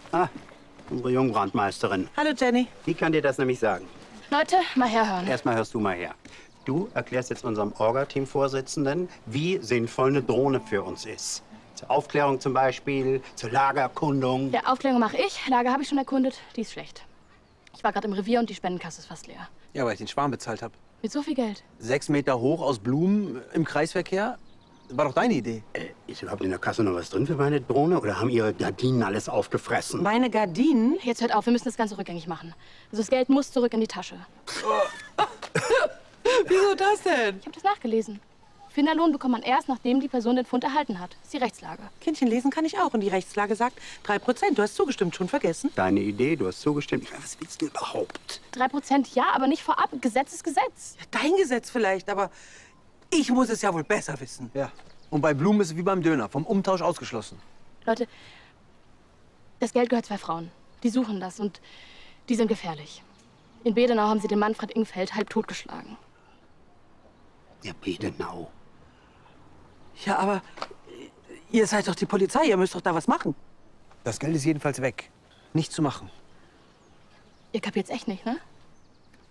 Ah, unsere Jungbrandmeisterin. Hallo, Jenny. Die kann dir das nämlich sagen. Leute, mal herhören. Erstmal hörst du mal her. Du erklärst jetzt unserem Orga-Team-Vorsitzenden, wie sinnvoll eine Drohne für uns ist. Zur Aufklärung zum Beispiel, zur Lagererkundung. Ja, Aufklärung mache ich. Lager habe ich schon erkundet. Die ist schlecht. Ich war gerade im Revier und die Spendenkasse ist fast leer. Ja, weil ich den Schwarm bezahlt habe. Mit so viel Geld. 6 Meter hoch aus Blumen im Kreisverkehr? War doch deine Idee. Ist überhaupt in der Kasse noch was drin für meine Drohne? Oder haben ihre Gardinen alles aufgefressen? Meine Gardinen? Jetzt hört auf, wir müssen das Ganze rückgängig machen. Also das Geld muss zurück in die Tasche. Wieso das denn? Ich habe das nachgelesen. Finderlohn bekommt man erst, nachdem die Person den Fund erhalten hat. Das ist die Rechtslage. Kindchen lesen kann ich auch. Und die Rechtslage sagt 3%. Du hast zugestimmt, schon vergessen. Deine Idee, du hast zugestimmt. Was willst du überhaupt? 3% ja, aber nicht vorab. Gesetz ist Gesetz. Ja, dein Gesetz vielleicht, aber ich muss es ja wohl besser wissen. Ja. Und bei Blumen ist es wie beim Döner, vom Umtausch ausgeschlossen. Leute, das Geld gehört 2 Frauen. Die suchen das und die sind gefährlich. In Bedenau haben sie den Manfred Ingfeld halb totgeschlagen. Ja, Bedenau. Ja, aber ihr seid doch die Polizei. Ihr müsst doch da was machen. Das Geld ist jedenfalls weg. Nichts zu machen. Ihr kapiert's echt nicht, ne?